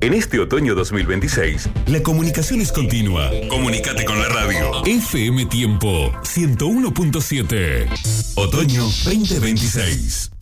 En este otoño 2026, la comunicación es continua. comunícate con la radio. FM Tiempo 101.7. Otoño 2026.